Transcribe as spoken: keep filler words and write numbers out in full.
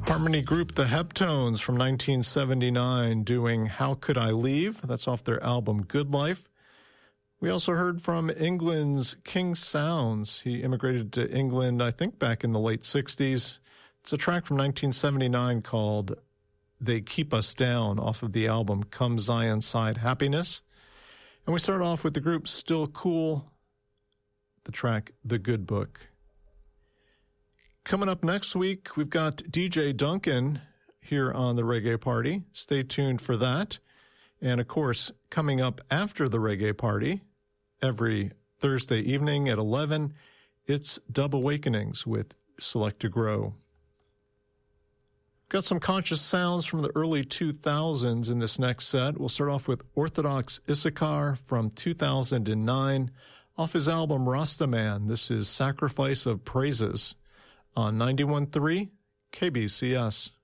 Harmony group The Heptones from nineteen seventy-nine doing How Could I Leave? That's off their album Good Life. We also heard from England's King Sounds. He immigrated to England, I think, back in the late sixties. It's a track from nineteen seventy-nine called They Keep Us Down off of the album Come Zion Side Happiness. And we start off with the group Still Cool, the track The Good Book. Coming up next week, we've got D J Duncan here on the Reggae Party. Stay tuned for that. And, of course, coming up after the Reggae Party, every Thursday evening at eleven, it's Dub Awakenings with Select to Grow. Got some conscious sounds from the early two thousands in this next set. We'll start off with Orthodox Issachar from two thousand nine off his album Rastaman. This is Sacrifice of Praises on ninety-one point three K B C S.